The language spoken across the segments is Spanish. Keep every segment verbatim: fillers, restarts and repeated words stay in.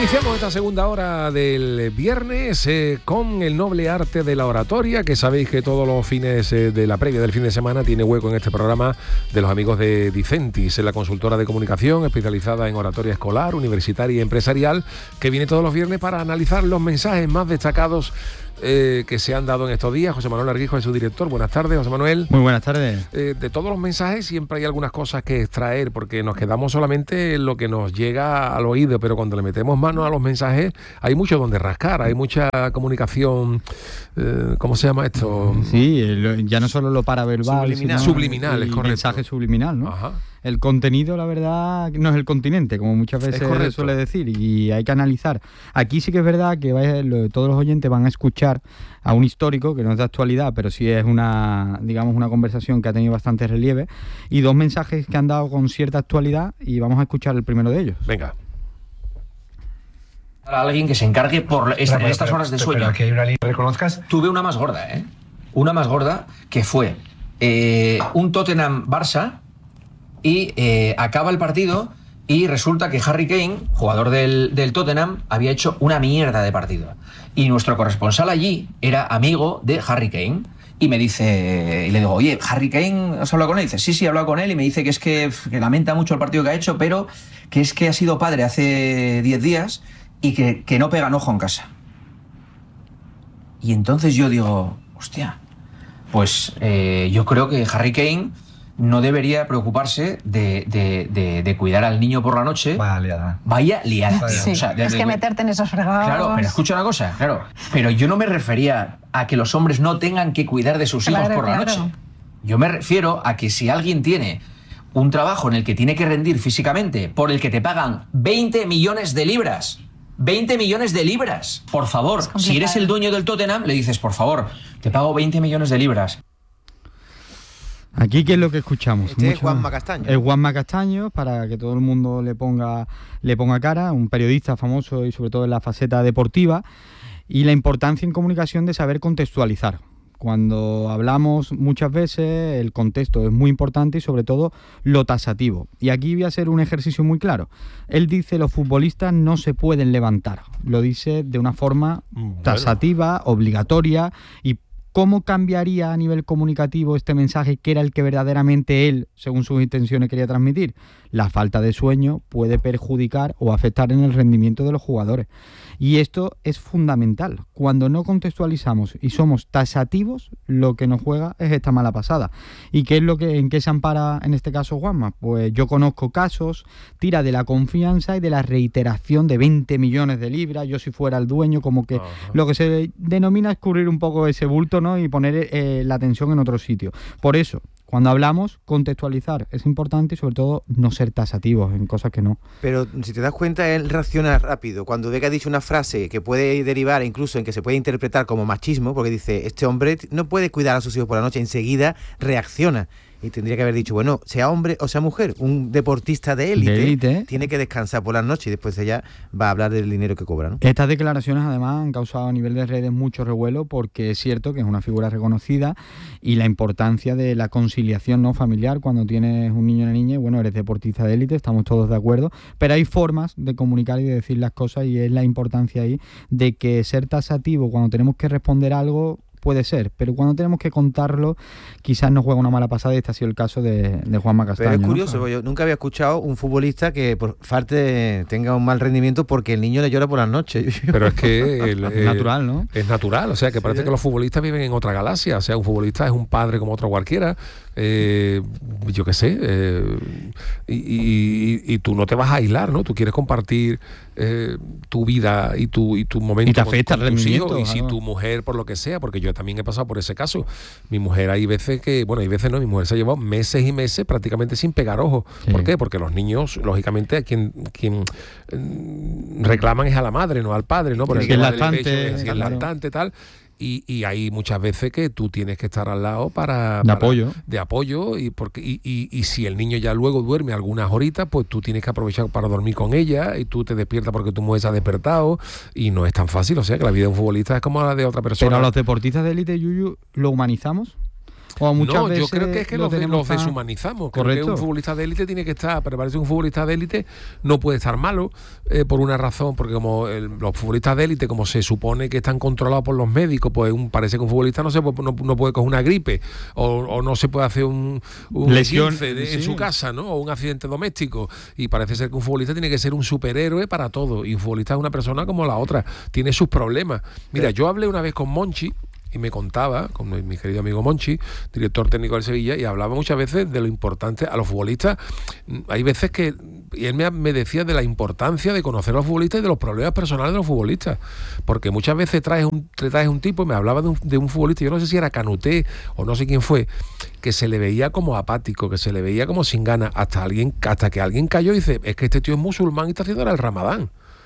Iniciamos esta segunda hora del viernes eh, con el noble arte de la oratoria, que sabéis que todos los fines eh, de la previa del fin de semana tiene hueco en este programa de los amigos de Dicentis, la consultora de comunicación especializada en oratoria escolar, universitaria y empresarial, que viene todos los viernes para analizar los mensajes más destacados Eh, que se han dado en estos días. José Manuel Arguijo es su director. Buenas tardes, José Manuel. Muy buenas tardes. Eh, de todos los mensajes siempre hay algunas cosas que extraer, porque nos quedamos solamente en lo que nos llega al oído, pero cuando le metemos mano a los mensajes hay mucho donde rascar, hay mucha comunicación, eh, ¿cómo se llama esto? Sí, el, ya no solo lo paraverbal, subliminal, sino subliminal, el, es correcto. mensaje subliminal, ¿no? Ajá. El contenido, la verdad, no es el continente, como muchas veces se suele decir, y hay que analizar. Aquí sí que es verdad que vais, lo, todos los oyentes van a escuchar a un histórico, que no es de actualidad, pero sí es una, digamos, una conversación que ha tenido bastante relieve, y dos mensajes que han dado con cierta actualidad, y vamos a escuchar el primero de ellos. Venga. A alguien que se encargue por esta, pero, estas pero, horas de sueño. Pero aquí hay una línea que reconozcas. Tuve una más gorda, ¿eh? Una más gorda que fue eh, un Tottenham-Barça. Y eh, acaba el partido y resulta que Harry Kane, jugador del, del Tottenham, había hecho una mierda de partido. Y nuestro corresponsal allí era amigo de Harry Kane. Y me dice, y le digo, oye, ¿Harry Kane has hablado con él? Y dice, sí, sí, he hablado con él. Y me dice que es que, que lamenta mucho el partido que ha hecho, pero que es que ha sido padre hace diez días y que, que no pega un ojo en casa. Y entonces yo digo, hostia, pues eh, yo creo que Harry Kane no debería preocuparse de, de, de, de cuidar al niño por la noche. Vaya liada. Vaya liada. Sí, o sea, de, es de, que de, meterte en esos fregados. Claro, pero escucha una cosa, claro. Pero yo no me refería a que los hombres no tengan que cuidar de sus claro, hijos por claro. la noche. Yo me refiero a que si alguien tiene un trabajo en el que tiene que rendir físicamente, por el que te pagan veinte millones de libras, veinte millones de libras, por favor, si eres el dueño del Tottenham, le dices, por favor, te pago veinte millones de libras. Aquí, ¿qué es lo que escuchamos? Este Mucho, es Juanma Castaño. Es Juanma Castaño, para que todo el mundo le ponga, le ponga cara, un periodista famoso y sobre todo en la faceta deportiva, y la importancia en comunicación de saber contextualizar. Cuando hablamos muchas veces, el contexto es muy importante y sobre todo lo tasativo. Y aquí voy a hacer un ejercicio muy claro. Él dice los futbolistas no se pueden levantar. Lo dice de una forma tasativa, bueno, obligatoria. Y ¿cómo cambiaría a nivel comunicativo este mensaje, que era el que verdaderamente él, según sus intenciones, quería transmitir? La falta de sueño puede perjudicar o afectar en el rendimiento de los jugadores. Y esto es fundamental. Cuando no contextualizamos y somos tasativos, lo que nos juega es esta mala pasada. ¿Y qué es lo que, en qué se ampara en este caso Juanma? Pues yo conozco casos, tira de la confianza y de la reiteración de veinte millones de libras, yo si fuera el dueño, como que uh-huh. Lo que se denomina escurrir un poco ese bulto, ¿no? Y poner eh, la atención en otro sitio. Por eso, cuando hablamos, contextualizar es importante y sobre todo no ser tasativos en cosas que no. Pero si te das cuenta, él reacciona rápido. Cuando ve que ha dicho una frase que puede derivar incluso en que se puede interpretar como machismo, porque dice, este hombre no puede cuidar a sus hijos por la noche, enseguida reacciona. Y tendría que haber dicho, bueno, sea hombre o sea mujer, un deportista de élite, de élite tiene que descansar por las noches y después ella va a hablar del dinero que cobra, ¿no? Estas declaraciones además han causado a nivel de redes mucho revuelo, porque es cierto que es una figura reconocida y la importancia de la conciliación, ¿no?, familiar cuando tienes un niño o una niña. Y bueno, eres deportista de élite, estamos todos de acuerdo, pero hay formas de comunicar y de decir las cosas, y es la importancia ahí de que ser tasativo cuando tenemos que responder algo puede ser, pero cuando tenemos que contarlo quizás nos juega una mala pasada, y este ha sido el caso de, de Juanma Castaño. Pero es curioso, ¿no? Yo nunca había escuchado un futbolista que por parte tenga un mal rendimiento porque el niño le llora por las noches. Pero es que el, es natural, ¿no? Es natural, o sea, que sí, parece que los futbolistas viven en otra galaxia. O sea, un futbolista es un padre como otro cualquiera. Eh, yo qué sé, eh, y, y, y tú no te vas a aislar, ¿no? Tú quieres compartir eh, tu vida y tu, y tu momento y te afecta con, con tus hijos, y ¿no? si tu mujer, por lo que sea, porque yo también he pasado por ese caso. Mi mujer, hay veces que, bueno, hay veces no, mi mujer se ha llevado meses y meses prácticamente sin pegar ojos. Sí. ¿Por qué? Porque los niños, lógicamente, a quien, quien eh, reclaman es a la madre, no al padre, ¿no? Por el el que es lactante, lactante, si es lactante, tal. Y, y hay muchas veces que tú tienes que estar al lado para... De para, apoyo. De apoyo, y, porque, y, y, y si el niño ya luego duerme algunas horitas, pues tú tienes que aprovechar para dormir con ella, y tú te despiertas porque tu mujer se ha despertado, y no es tan fácil. O sea, que la vida de un futbolista es como la de otra persona. Pero a los deportistas de élite, Yuyu, ¿lo humanizamos? O muchas no, veces yo creo que es que lo los, de- tenemos los tan- deshumanizamos. Creo Correcto. que un futbolista de élite tiene que estar, pero parece que un futbolista de élite no puede estar malo eh, por una razón, porque como el- los futbolistas de élite, como se supone que están controlados por los médicos, pues un, parece que un futbolista no se puede, no, no puede coger una gripe o, o no se puede hacer un, un Lesión, esguince de- en sí. su casa, ¿no? O un accidente doméstico. Y parece ser que un futbolista tiene que ser un superhéroe para todo. Y un futbolista es una persona como la otra, tiene sus problemas. Mira, yo hablé una vez con Monchi y me contaba, con mi, mi querido amigo Monchi, director técnico del Sevilla, y hablaba muchas veces de lo importante a los futbolistas. Hay veces que, y él me, me decía de la importancia de conocer a los futbolistas y de los problemas personales de los futbolistas, porque muchas veces traes un, te traes un tipo, y me hablaba de un, de un futbolista, yo no sé si era Canuté o no sé quién fue, que se le veía como apático, que se le veía como sin ganas, hasta alguien, hasta que alguien cayó y dice, es que este tío es musulmán y está haciendo ahora el Ramadán.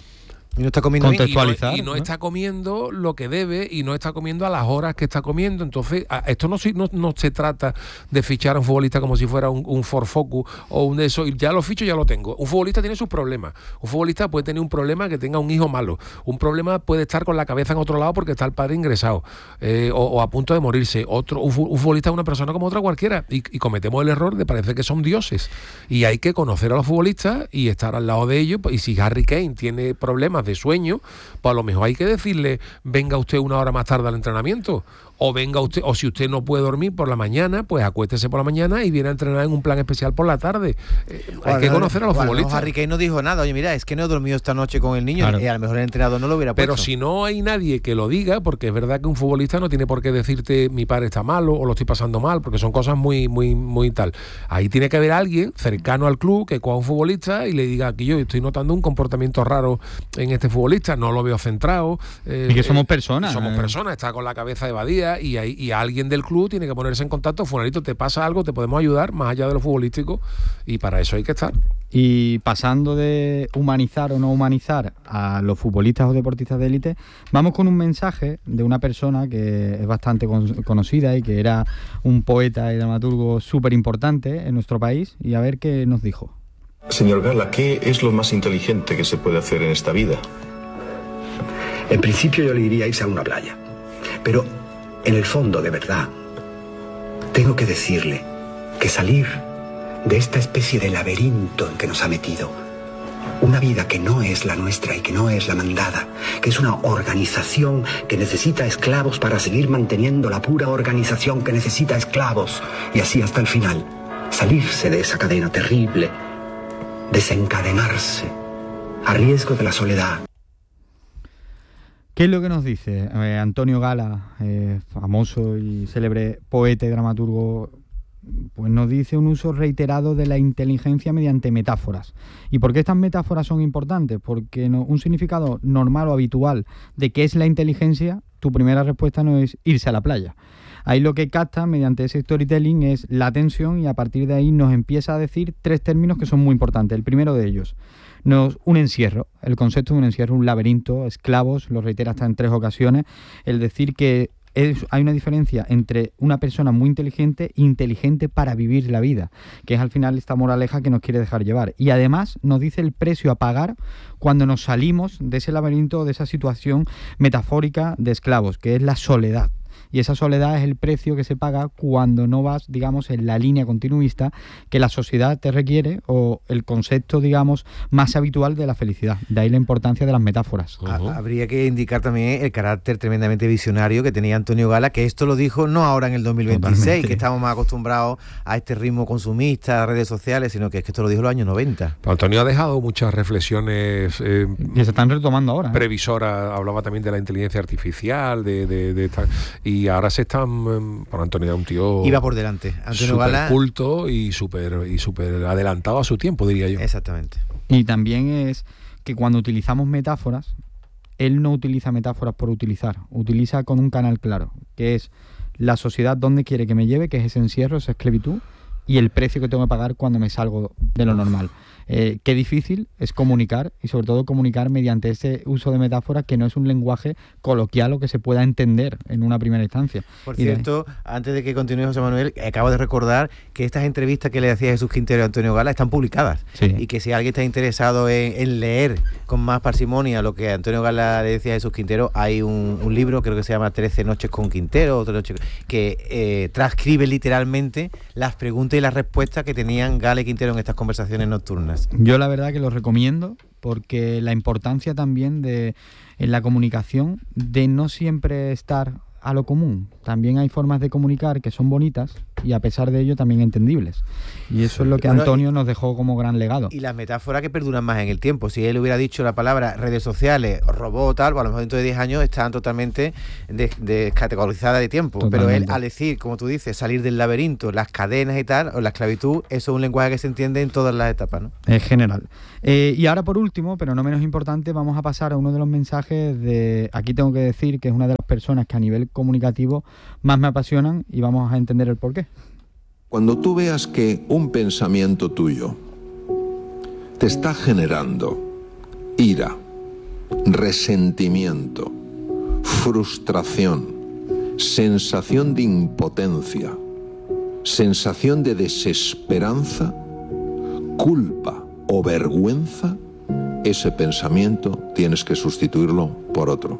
Y no está comiendo bien. Contextualizar. Y no, y no ¿no? está comiendo lo que debe y no está comiendo a las horas que está comiendo. Entonces, a- esto no, si- no, no se trata de fichar a un futbolista como si fuera un, un Ford Focus o un de eso. Y ya lo ficho, ya lo tengo. Un futbolista tiene sus problemas. Un futbolista puede tener un problema que tenga un hijo malo. Un problema puede estar con la cabeza en otro lado porque está el padre ingresado eh, o, o a punto de morirse. Otro, un, fu- un futbolista es una persona como otra cualquiera. Y, y cometemos el error de parecer que son dioses. Y hay que conocer a los futbolistas y estar al lado de ellos. Y si Harry Kane tiene problemas de sueño, pues a lo mejor hay que decirle, venga usted una hora más tarde al entrenamiento, o venga usted, o si usted no puede dormir por la mañana, pues acuéstese por la mañana y viene a entrenar en un plan especial por la tarde. Eh, hay que conocer a los Bueno, futbolistas. Harry Kane no dijo nada. Oye, mira, es que no he dormido esta noche con el niño. Claro. Y a lo mejor el entrenador no lo hubiera puesto. Pero si no hay nadie que lo diga, porque es verdad que un futbolista no tiene por qué decirte mi padre está malo o lo estoy pasando mal, porque son cosas muy, muy, muy tal. Ahí tiene que haber alguien cercano al club que coja a un futbolista y le diga que yo estoy notando un comportamiento raro en este futbolista, no lo veo centrado. eh, Y que somos eh, personas. Somos eh. personas, está con la cabeza evadida y, hay, y alguien del club tiene que ponerse en contacto. Fulanito, te pasa algo, te podemos ayudar más allá de lo futbolístico y para eso hay que estar. Y pasando de humanizar o no humanizar a los futbolistas o deportistas de élite, vamos con un mensaje de una persona que es bastante con- conocida y que era un poeta y dramaturgo súper importante en nuestro país, y a ver qué nos dijo. Señor Gala, ¿qué es lo más inteligente que se puede hacer en esta vida? En principio yo le diría irse a una playa, pero en el fondo, de verdad, tengo que decirle que salir de esta especie de laberinto en que nos ha metido, una vida que no es la nuestra y que no es la mandada, que es una organización que necesita esclavos para seguir manteniendo la pura organización que necesita esclavos, y así hasta el final, salirse de esa cadena terrible, desencadenarse, a riesgo de la soledad. ¿Qué es lo que nos dice eh, Antonio Gala, eh, famoso y célebre poeta y dramaturgo? Pues nos dice un uso reiterado de la inteligencia mediante metáforas. ¿Y por qué estas metáforas son importantes? Porque no, un significado normal o habitual de qué es la inteligencia, tu primera respuesta no es irse a la playa. Ahí lo que capta mediante ese storytelling es la atención, y a partir de ahí nos empieza a decir tres términos que son muy importantes. El primero de ellos, nos, un encierro, el concepto de un encierro, un laberinto, esclavos, lo reitera hasta en tres ocasiones, el decir que es, hay una diferencia entre una persona muy inteligente e inteligente para vivir la vida, que es al final esta moraleja que nos quiere dejar llevar. Y además nos dice el precio a pagar cuando nos salimos de ese laberinto, de esa situación metafórica de esclavos, que es la soledad. Y esa soledad es el precio que se paga cuando no vas, digamos, en la línea continuista que la sociedad te requiere, o el concepto, digamos, más habitual de la felicidad. De ahí la importancia de las metáforas. Ha- Habría que indicar también el carácter tremendamente visionario que tenía Antonio Gala, que esto lo dijo no ahora en el dos mil veintiséis, Totalmente. que estamos más acostumbrados a este ritmo consumista, a redes sociales, sino que es que esto lo dijo en los años noventa. Pero Antonio ha dejado muchas reflexiones eh, Que se están retomando ahora, ¿eh? previsoras. Hablaba también de la inteligencia artificial, de, de, de esta- y ahora se están, eh, por Antonio era un tío Iba por delante. Antonio súper Gala. culto y súper y súper adelantado a su tiempo, diría yo. Exactamente. Y también es que cuando utilizamos metáforas, él no utiliza metáforas por utilizar, utiliza con un canal claro, que es la sociedad donde quiere que me lleve, que es ese encierro, esa esclavitud, y el precio que tengo que pagar cuando me salgo de lo normal. Eh, qué difícil es comunicar, y sobre todo comunicar mediante ese uso de metáforas que no es un lenguaje coloquial o que se pueda entender en una primera instancia. Por Y de- cierto, antes de que continúe José Manuel, acabo de recordar que estas entrevistas que le hacía Jesús Quintero a Antonio Gala están publicadas. Sí. Y que si alguien está interesado en, en leer con más parsimonia lo que Antonio Gala le decía a Jesús Quintero, hay un, un libro, creo que se llama trece noches con Quintero, otra noche, que eh, transcribe literalmente las preguntas y las respuestas que tenían Gala y Quintero en estas conversaciones nocturnas. Yo la verdad que lo recomiendo porque la importancia también de en la comunicación de no siempre estar a lo común. También hay formas de comunicar que son bonitas y a pesar de ello también entendibles. Y eso es lo que Bueno, Antonio y- nos dejó como gran legado. Y las metáforas que perduran más en el tiempo. Si él hubiera dicho la palabra redes sociales, robot, tal, pues a lo mejor dentro de diez años están totalmente des- descategorizadas de tiempo. Pero él, Totalmente. al decir, como tú dices, salir del laberinto, las cadenas y tal, o la esclavitud, eso es un lenguaje que se entiende en todas las etapas, ¿no? Es general. Eh, y ahora por último, pero no menos importante, vamos a pasar a uno de los mensajes de... Aquí tengo que decir que es una de las personas que a nivel comunicativo más me apasionan y vamos a entender el porqué. Cuando tú veas que un pensamiento tuyo te está generando ira, resentimiento, frustración, sensación de impotencia, sensación de desesperanza, culpa o vergüenza, ese pensamiento tienes que sustituirlo por otro.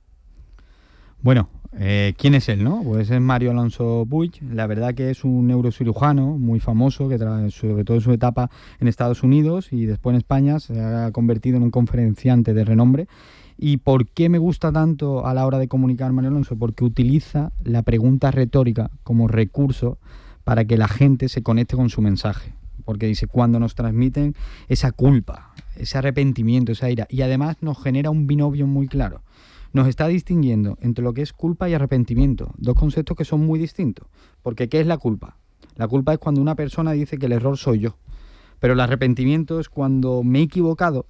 Bueno, eh, ¿quién es él, no? Pues es Mario Alonso Puig. La verdad que es un neurocirujano muy famoso, que tra- sobre todo en su etapa en Estados Unidos y después en España se ha convertido en un conferenciante de renombre. ¿Y por qué me gusta tanto a la hora de comunicar Mario Alonso? Porque utiliza la pregunta retórica como recurso para que la gente se conecte con su mensaje. Porque dice, cuando nos transmiten esa culpa, ese arrepentimiento, esa ira, y además nos genera un binomio muy claro. Nos está distinguiendo entre lo que es culpa y arrepentimiento, dos conceptos que son muy distintos. Porque ¿qué es la culpa? La culpa es cuando una persona dice que el error soy yo, pero el arrepentimiento es cuando me he equivocado,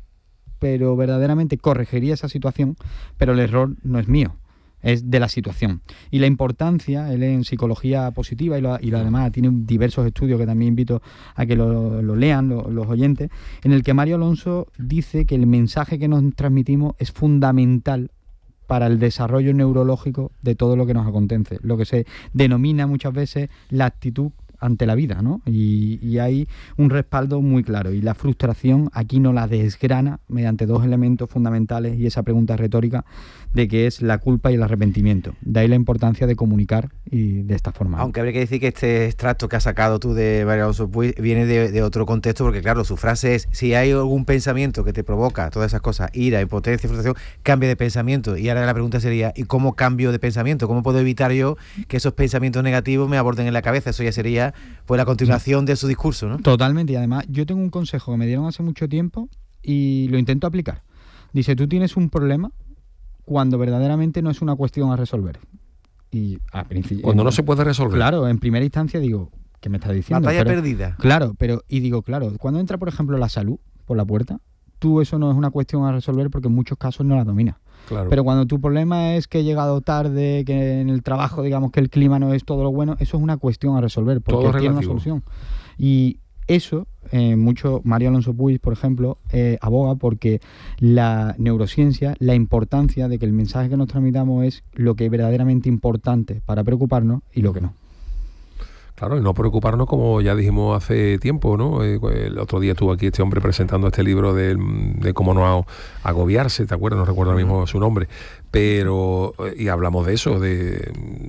pero verdaderamente corregiría esa situación, pero el error no es mío, es de la situación. Y la importancia, él en psicología positiva y lo, y lo además tiene diversos estudios que también invito a que lo, lo lean lo, los oyentes, en el que Mario Alonso dice que el mensaje que nos transmitimos es fundamental para el desarrollo neurológico de todo lo que nos acontece, lo que se denomina muchas veces la actitud ante la vida, ¿no? Y, y hay un respaldo muy claro. Y la frustración aquí no la desgrana mediante dos elementos fundamentales y esa pregunta retórica de qué es la culpa y el arrepentimiento. De ahí la importancia de comunicar y de esta forma. Aunque habría que decir que este extracto que ha sacado tú de Mario Alonso Puig viene de, de otro contexto, porque claro, su frase es, si hay algún pensamiento que te provoca todas esas cosas, ira, impotencia, frustración, cambia de pensamiento. Y ahora la pregunta sería, ¿y cómo cambio de pensamiento? ¿Cómo puedo evitar yo que esos pensamientos negativos me aborden en la cabeza? Eso ya sería pues la continuación de su discurso, ¿no? Totalmente. Y además yo tengo un consejo que me dieron hace mucho tiempo y lo intento aplicar. Dice, tú tienes un problema cuando verdaderamente no es una cuestión a resolver. Y a principio, Cuando no se puede resolver. Claro, en primera instancia digo, ¿qué me estás diciendo? Batalla Pero- perdida. Claro, pero, y digo, claro, cuando entra, por ejemplo, la salud por la puerta, tú eso no es una cuestión a resolver porque en muchos casos no la dominas. Claro. Pero cuando tu problema es que he llegado tarde, que en el trabajo, digamos, que el clima no es todo lo bueno, eso es una cuestión a resolver porque Todo tiene una relativo. solución. Y eso, eh, mucho, Mario Alonso Puig, por ejemplo, eh, aboga porque la neurociencia, la importancia de que el mensaje que nos transmitamos es lo que es verdaderamente importante para preocuparnos y lo que no. Claro, y no preocuparnos como ya dijimos hace tiempo, ¿no? Eh, El otro día estuvo aquí este hombre presentando este libro de, de cómo no agobiarse, ¿te acuerdas? No recuerdo ahora mismo su nombre, pero, y hablamos de eso, de,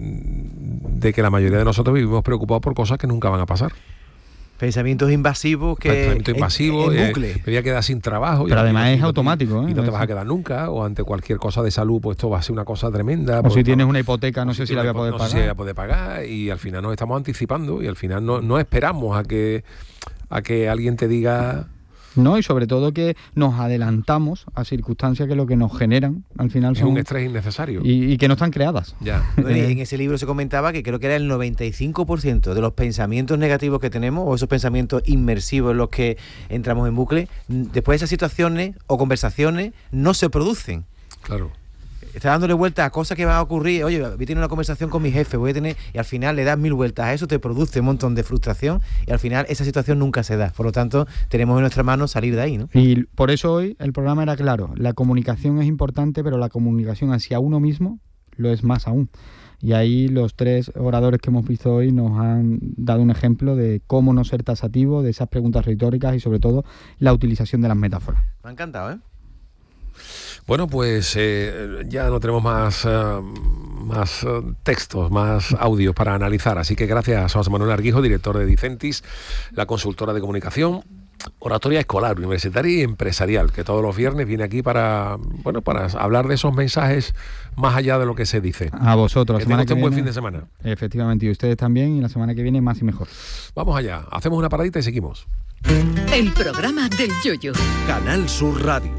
de que la mayoría de nosotros vivimos preocupados por cosas que nunca van a pasar. Pensamientos invasivos que Pensamiento en- invasivo, en, eh, bucle. me voy a quedar sin trabajo. y- Pero además y- es y no- automático, ¿eh? Y no te Es- vas a quedar nunca, o ante cualquier cosa de salud, pues esto va a ser una cosa tremenda. O porque- si tienes una hipoteca, no o sé si la voy a poder no sé pagar. si la voy a poder pagar, y al final nos estamos anticipando y al final no, no esperamos a que a que alguien te diga. No, y sobre todo que nos adelantamos a circunstancias que lo que nos generan al final Es son un estrés innecesario. y, y que no están creadas. Ya. Bueno, y en ese libro se comentaba que creo que era el noventa y cinco por ciento de los pensamientos negativos que tenemos, o esos pensamientos inmersivos en los que entramos en bucle, n- después de esas situaciones o conversaciones no se producen. Claro. estás dándole vueltas a cosas que van a ocurrir. Oye, voy a tener una conversación con mi jefe, voy a tener, y al final le das mil vueltas a eso, te produce un montón de frustración y al final esa situación nunca se da. Por lo tanto, tenemos en nuestra mano salir de ahí, ¿no? Y por eso hoy el programa era claro. La comunicación es importante, pero la comunicación hacia uno mismo lo es más aún. Y ahí los tres oradores que hemos visto hoy nos han dado un ejemplo de cómo no ser tasativo, de esas preguntas retóricas y sobre todo la utilización de las metáforas. Me ha encantado, ¿eh? Bueno, pues eh, ya no tenemos más, uh, más uh, textos, más audios para analizar. Así que gracias a José Manuel Arguijo, director de Dicentis, la consultora de comunicación, oratoria escolar, universitaria y empresarial, que todos los viernes viene aquí para, bueno, para hablar de esos mensajes más allá de lo que se dice. A vosotros. Que tengan un buen fin de semana. Efectivamente, y ustedes también, y la semana que viene más y mejor. Vamos allá, hacemos una paradita y seguimos. El programa del Yoyo. Canal Sur Radio.